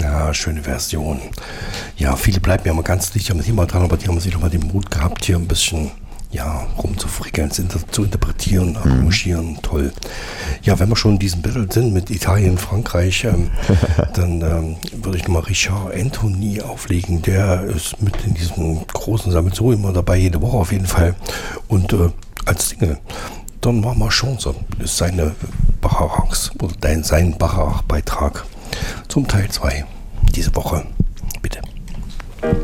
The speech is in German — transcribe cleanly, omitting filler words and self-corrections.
Ja, schöne Version. Ja, viele bleiben ja mal ganz dicht am Thema dran, aber die haben sich doch mal den Mut gehabt, hier ein bisschen rumzufrickeln, zu interpretieren, arrangieren, toll. Ja, wenn wir schon in diesem Battle sind mit Italien, Frankreich, dann würde ich nochmal Richard Anthony auflegen. Der ist mit in diesem großen Sammelsurium immer dabei, jede Woche auf jeden Fall. Und als Single, Don Mama Chance ist seine sein Bacharach-Beitrag zum Teil 2 diese Woche. Bitte.